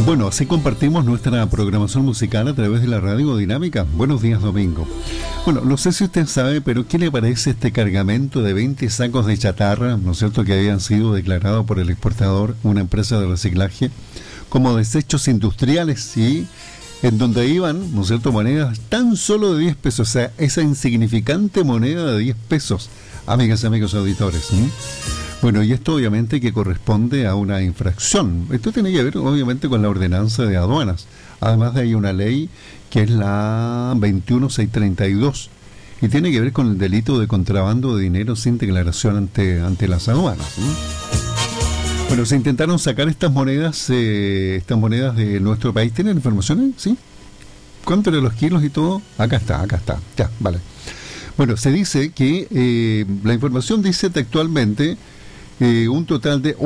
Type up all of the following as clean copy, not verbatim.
Bueno, así compartimos nuestra programación musical a través de la radio Dinámica. Buenos días, Domingo. Bueno, no sé si usted sabe, pero ¿qué le parece este cargamento de 20 sacos de chatarra, ¿no es cierto?, que habían sido declarados por el exportador, una empresa de reciclaje, como desechos industriales, y en donde iban, ¿no es cierto?, monedas tan solo de 10 pesos, o sea, esa insignificante moneda de 10 pesos, amigas y amigos auditores, ¿sí? Bueno, y esto obviamente que corresponde a una infracción. Esto tiene que ver obviamente con la ordenanza de aduanas. Además de ahí una ley que es la 21632 y tiene que ver con el delito de contrabando de dinero sin declaración ante las aduanas, ¿sí? Bueno, se intentaron sacar estas monedas de nuestro país. ¿Tienen información? ¿Sí? ¿Cuánto de los kilos y todo? Acá está. Ya, vale. Bueno, se dice que la información dice textualmente un total de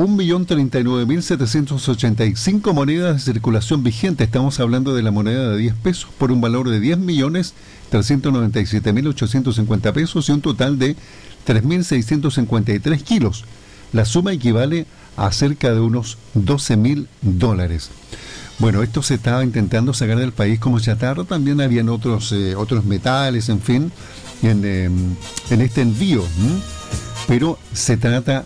1.039.785 monedas de circulación vigente. Estamos hablando de la moneda de 10 pesos por un valor de 10.397.850 pesos y un total de 3.653 kilos. La suma equivale a cerca de unos $12.000. Bueno, esto se estaba intentando sacar del país como chatarra. También habían otros metales, en fin, en este envío, pero se trata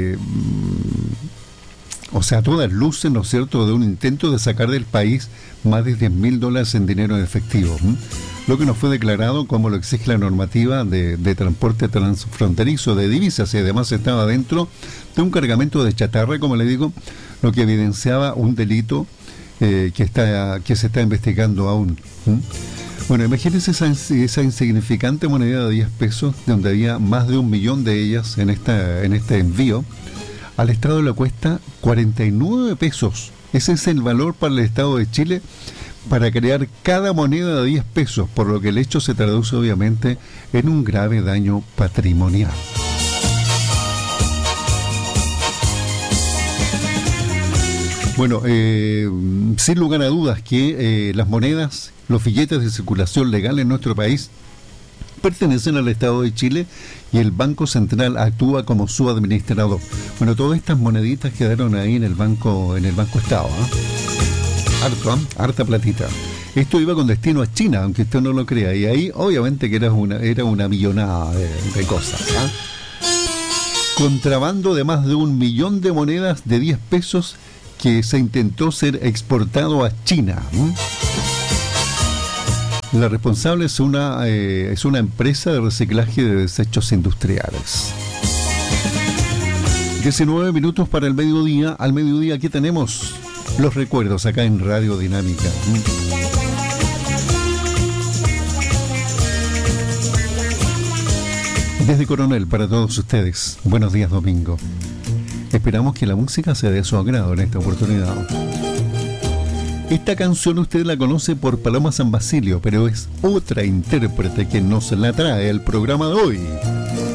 o sea, a todas luces, ¿no es cierto?, de un intento de sacar del país más de $10.000 en dinero en efectivo, lo que nos fue declarado como lo exige la normativa de transporte transfronterizo de divisas, y además estaba dentro de un cargamento de chatarra, como le digo, lo que evidenciaba un delito que se está investigando aún. Bueno, imagínense esa insignificante moneda de 10 pesos, donde había más de 1 millón de ellas en este envío. Al Estado le cuesta 49 pesos. Ese es el valor para el Estado de Chile para crear cada moneda de 10 pesos, por lo que el hecho se traduce obviamente en un grave daño patrimonial. Bueno, sin lugar a dudas que las monedas, los billetes de circulación legal en nuestro país pertenecen al Estado de Chile y el Banco Central actúa como su administrador. Bueno, todas estas moneditas quedaron ahí en el Banco Estado, harta platita. Esto iba con destino a China, aunque usted no lo crea, y ahí obviamente que era una millonada de cosas, Contrabando de más de 1 millón de monedas de 10 pesos que se intentó ser exportado a China. La responsable es una empresa de reciclaje de desechos industriales. 19 minutos para el mediodía. Al mediodía aquí tenemos los recuerdos acá en Radio Dinámica. Desde Coronel para todos ustedes. Buenos días, Domingo. Esperamos que la música sea de su agrado en esta oportunidad. Esta canción usted la conoce por Paloma San Basilio, pero es otra intérprete que nos la trae al programa de hoy.